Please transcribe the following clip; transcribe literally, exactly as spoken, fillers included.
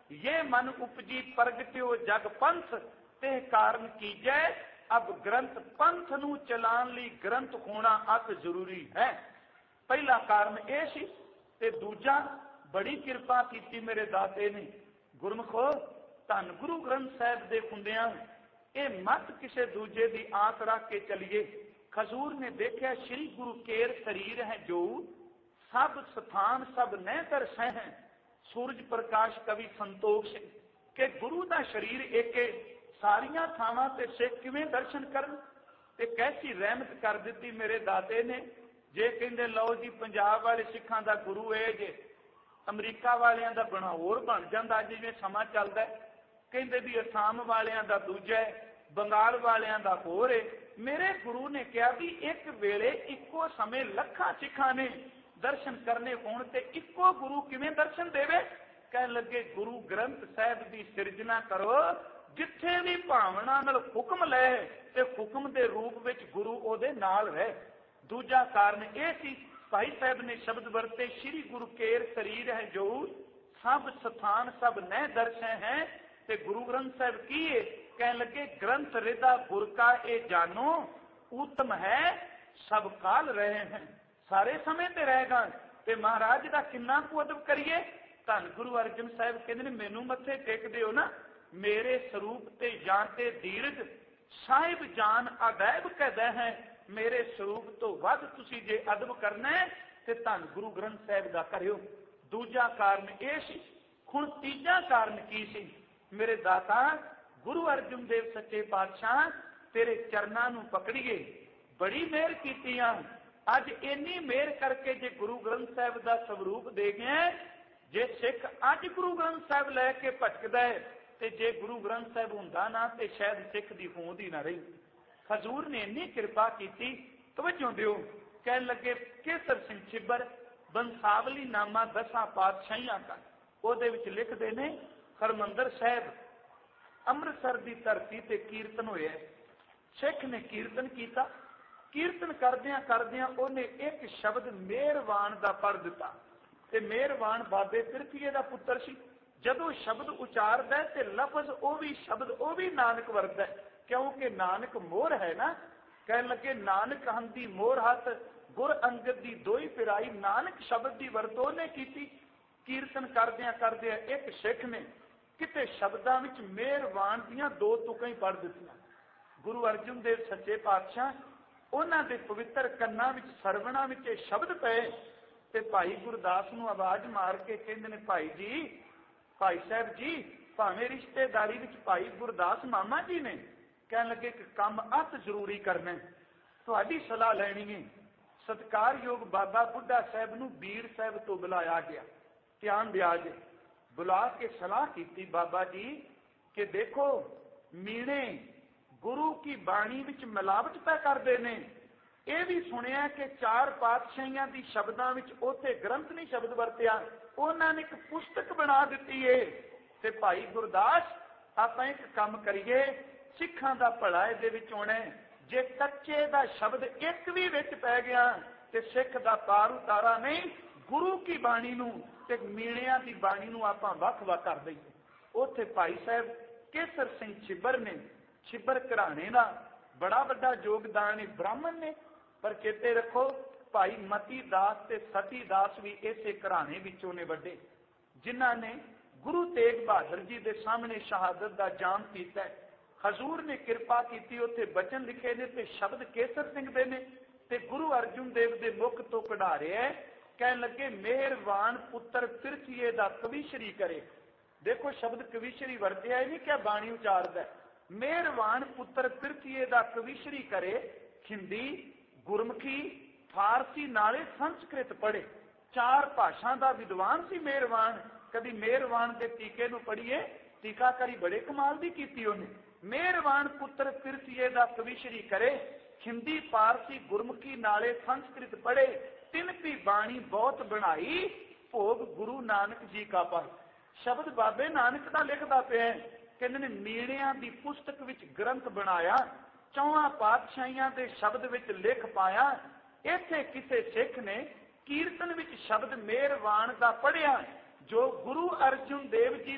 ये मन उपजी प्रगट्यो जग पंथ ते कारण कीजै। अब ग्रंथ पंथ नू चलान लई ग्रंथ होना अत जरूरी है। पहला कारण यह सी ते दूजा बड़ी कृपा की मेरे दाते ने। गुरमुखो धन गुरु ग्रंथ साहिब दे हुंदियां ये मत किसी दूजे की आस रख के चलीए। खजूर ने देखा श्री गुरु केर शरीर है जो सब स्थान सब नह दर्शे हैं। सूरज प्रकाश कवि संतोख सिंह के गुरु का शरीर एक सारिया थावां ते सिख किवें दर्शन करन ते कैसी रहमत कर दी मेरे दाते ने। जे कहंदे लो जी पंजाब वाले सिखां दा गुरु है जे अमरीका वालियां दा बना होर बन जांदा जिवें समा चलदा है। कहंदे भी असम वालियां दा दूजा है बंगाल वालियां दा होर है। मेरे गुरु ने कहा भी एक वेले इक्को समय लखां सिखां ने दर्शन करने होण ते इक्को गुरु किवें दर्शन देवे। कहन लगे गुरु ग्रंथ साहिब की सिरजना करो जिथे भी भावना नाल हुक्म लै ते हुक्म के रूप में गुरु उहदे नाल रहे। दूजा कारण यह सी भाई साहब ने शब्द वरते श्री गुरु केर शरीर है जो सब स्थान सब नह दर्शे हैं। ते गुरु ग्रंथ साहिब की है कह लगे ग्रंथ रिदा गुर का ए जानो उत्तम है सब काल रहे हैं। सारे समय ते रहेगा ते महाराज का किन्ना कु अदब करिए। धन गुरु अर्जन साहिब कहते मैनू मत्थे टेक दिओ ना मेरे स्वरूप ते जानते दीर्घ साहिब जान अदैब कहदा है। मेरे स्वरूप तो वध तुसी जे अदब करना है ते धन गुरु ग्रंथ साहिब दा करियो। दूजा कारण यह सी। हुण तीजा कारण की सी मेरे दाता गुरु अर्जन देव सच्चे पातशाह तेरे चरनां नूं पकड़िए बड़ी मेहर कीती। अज इन्नी मेहर करके जे गुरु ग्रंथ साहिब का स्वरूप दे गए जे सिख अज गुरु ग्रंथ साहिब लैके भटकदा है ते जे गुरु ग्रंथ साहिब हुंदा ना ते शायद सिख दी होंद ही ना रही। हजूर ने इन्नी कृपा की तवज्जो दिओ। कह लगे केसर सिंह छिब्बर बंसावली नामा दसा पातशाहियां का ओहदे विच लिखदे ने हरमंदर साहिब अमृतसर की धरती ते कीर्तन होया। सिख ने कीर्तन किया। कीर्तन करदियां करदियां ओहने एक शब्द मेहरवान दा पढ़ दिता ते मेहरवान बाबे पिरथीए दा पुत्र सी। जदों शब्द उचारदा है ते लफज ओ भी शब्द ओ भी नानक वरदा है क्योंकि नानक मोर है ना। कह लगे नानक हंदी मोर हाथ गुर अंगद दी दोई पिराई नानक शब्द की वरतों ने की। कीर्तन करदियां करदियां एक सिख ने किते शब्दां विच मेहरवान दियां दो तुकां ही पढ़ दित्तियां। गुरु अर्जन देव सच्चे पातशाह उन्हां दे पवित्र कन्नां विच सरवणां विच शब्द पए ते भाई गुरदास नूं आवाज मार के कहंदे ने भाई जी भाई साहब जी भावें रिश्तेदारी विच भाई गुरदास मामा जी ने। कह लगे कि काम अत जरूरी करना तुहाडी सलाह लैनी है। सत्कारयोग बाबा बुढ़ा साहब नूं बीर साहब तो बुलाया गया। ध्यान दिया जे बुला के सलाह की बाबा जी कि देखो मीणे गुरु की बाणी विच मिलावट पै करदे ने। यह भी सुनिया कि चार पातशाहियां दी शब्दां विच ओथे ग्रंथ नहीं शब्द वरतिया उन्हां ने एक पुस्तक बना दिती है। ते भाई गुरदास आपां एक काम करिए सिखां दा भला इहदे विच होना है। जे कच्चे दा शब्द एक भी विच पै गया ते सिख दा पार उतारा नहीं। गुरु की बाणी नूं ते मीणियां दी बाणी नूं आपां वख-वख कर दईए। उत्थे भाई साहब केसर सिंह छिब्बर ने छिब्बर घराणे दा बड़ा वड्डा योगदान है ब्राह्मण ने पर चेते रखो भाई मती दास ते सती दास भी इसे घराणे विचों ने वड्डे जिन्हां ने गुरु तेग बहादुर जी के सामने शहादत का जाम किया। हजूर ने कृपा की उत्थे बचन लिखे ने ते शब्द केसर सिंह दे ने ते गुरु अर्जुन देव के मुख तो कढ़ा रहे है। कह लगे मेहरवान पुत्र पिरथीए दा कविशरी करे। देखो शब्द कविशरी वरतिया नहीं क्या बाणी उचारदा है। मेहरवान पुत्र पिरथीए दा कविशरी करे। हिंदी गुरमुखी फारसी नाले संस्कृत पढ़े चार भाषा का विद्वान सी मेहरवान। कभी मेहरवान के टीके नूं पढ़िए टीकाकारी बड़े कमाल की कीती उन्हें। मेहरवान पुत्र पिरथीए दा कविशरी करे हिंदी फारसी गुरमुखी नाले संस्कृत पढ़े तिन भी बाणी बहुत बनाई भोग गुरु नानक जी का पर। शब्द बाबे नानक का लिखता पे कहते ने मीणियां दी पुस्तक विच ग्रंथ बनाया चौहां पातशाहियां दे शब्द विच लिख पाया। इत्थे किसे सिख ने कीर्तन विच शब्द मेहरवान का पढ़िया जो गुरु अर्जुन देव जी